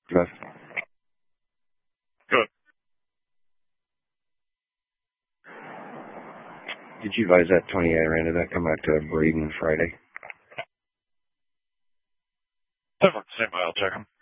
Jeff. Good. Did you advise that 20 I ran? Did that come back to Braden Friday? Definitely the same way. I'll check them.